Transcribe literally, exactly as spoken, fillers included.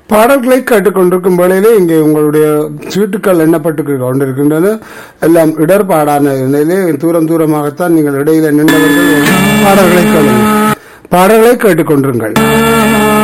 பாடல்களை கேட்டுக்கொண்டிருக்கும் வேளையிலே இங்கே உங்களுடைய சீட்டுக்கள் எண்ணப்பட்டு கொண்டிருக்கின்றன. எல்லாம் இடர்பாடான நிலையிலே தூரம் தூரமாகத்தான் நீங்கள் இடையில நின்றவர்கள் பாடல்களை கேளுங்கள். பாடல்களை கேட்டுக்கொண்டிருங்கள்.